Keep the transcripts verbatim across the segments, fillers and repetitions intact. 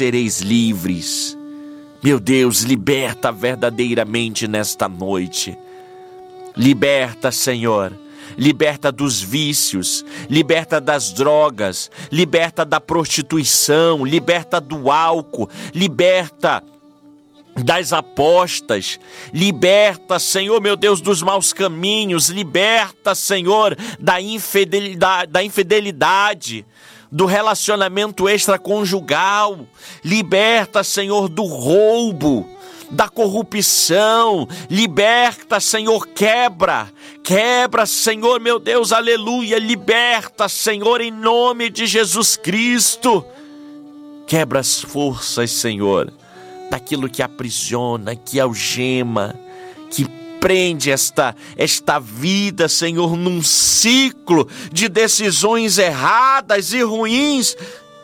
sereis livres. Meu Deus, liberta verdadeiramente nesta noite. Liberta, Senhor. Liberta dos vícios, liberta das drogas, liberta da prostituição, liberta do álcool, liberta das apostas, liberta, Senhor, meu Deus, dos maus caminhos, liberta, Senhor, da infidelidade, da infidelidade, do relacionamento extraconjugal, liberta, Senhor, do roubo, da corrupção, liberta, Senhor, quebra, quebra, Senhor, meu Deus, aleluia, liberta, Senhor, em nome de Jesus Cristo, quebra as forças, Senhor, daquilo que aprisiona, que algema, que prende esta, esta vida, Senhor, num ciclo de decisões erradas e ruins,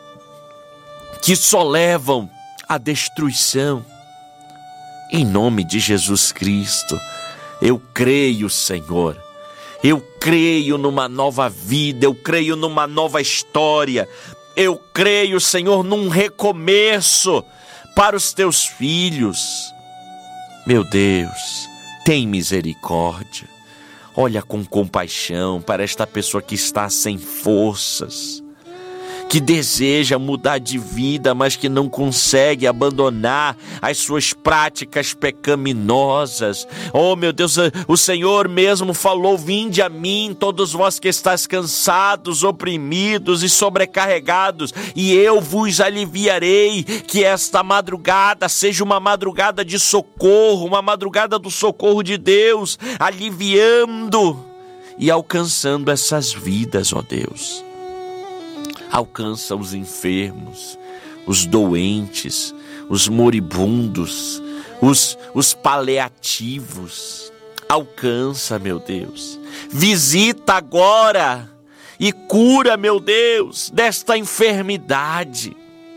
que só levam à destruição. Em nome de Jesus Cristo, eu creio, Senhor, eu creio numa nova vida, eu creio numa nova história, eu creio, Senhor, num recomeço para os teus filhos. Meu Deus, tem misericórdia, olha com compaixão para esta pessoa que está sem forças, que deseja mudar de vida, mas que não consegue abandonar as suas práticas pecaminosas. Oh, meu Deus, o Senhor mesmo falou: vinde a mim, todos vós que estáis cansados, oprimidos e sobrecarregados, e eu vos aliviarei. Que esta madrugada seja uma madrugada de socorro, uma madrugada do socorro de Deus, aliviando e alcançando essas vidas, ó Deus. Alcança os enfermos, os doentes, os moribundos, os, os paliativos. Alcança, meu Deus. Visita agora e cura, meu Deus, desta enfermidade.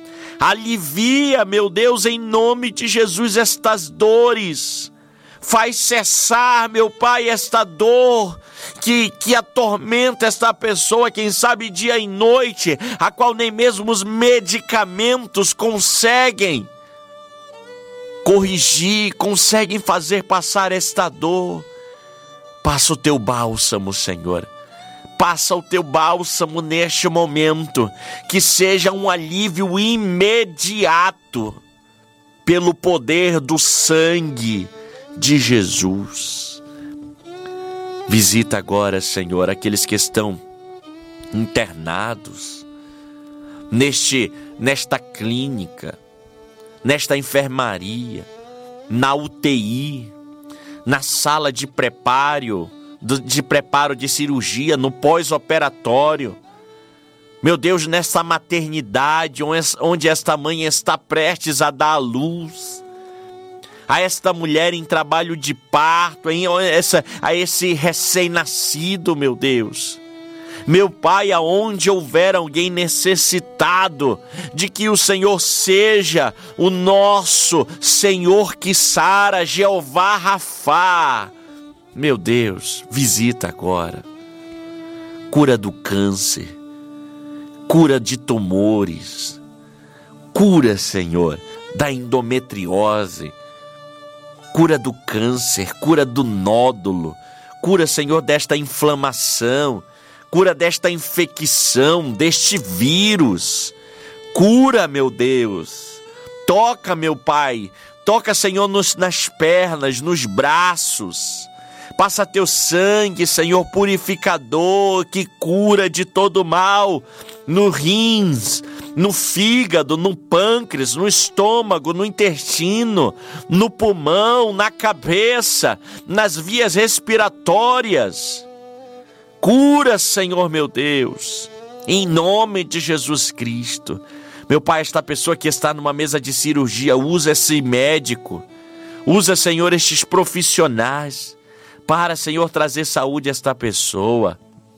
Alivia, meu Deus, em nome de Jesus, estas dores. Faz cessar, meu Pai, esta dor que, que atormenta esta pessoa, quem sabe dia e noite, a qual nem mesmo os medicamentos conseguem corrigir, conseguem fazer passar esta dor. Passa o teu bálsamo, Senhor. Passa o teu bálsamo neste momento, que seja um alívio imediato pelo poder do sangue de Jesus. Visita agora, Senhor, aqueles que estão internados neste, nesta clínica, nesta enfermaria, na U T I, na sala de preparo, de preparo de cirurgia, no pós-operatório. Meu Deus, nessa maternidade onde esta mãe está prestes a dar à luz, a esta mulher em trabalho de parto, a esse recém-nascido, meu Deus. Meu Pai, aonde houver alguém necessitado, de que o Senhor seja o nosso Senhor que sara, Jeová Rafá. Meu Deus, visita agora. Cura do câncer, cura de tumores, cura, Senhor, da endometriose, cura do câncer, cura do nódulo, cura, Senhor, desta inflamação, cura desta infecção, deste vírus. Cura, meu Deus. Toca, meu Pai. Toca, Senhor, nos, nas pernas, nos braços. Passa teu sangue, Senhor, purificador, que cura de todo mal, no rins, no fígado, no pâncreas, no estômago, no intestino, no pulmão, na cabeça, nas vias respiratórias. Cura, Senhor, meu Deus, em nome de Jesus Cristo. Meu Pai, esta pessoa que está numa mesa de cirurgia, usa esse médico, usa, Senhor, estes profissionais, para, Senhor, trazer saúde a esta pessoa.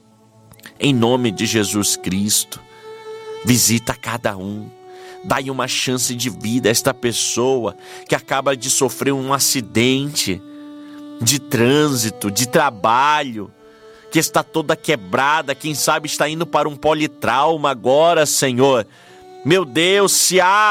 Em nome de Jesus Cristo, visita cada um. Dai uma chance de vida a esta pessoa que acaba de sofrer um acidente de trânsito, de trabalho, que está toda quebrada, quem sabe está indo para um politrauma agora, Senhor. Meu Deus, se há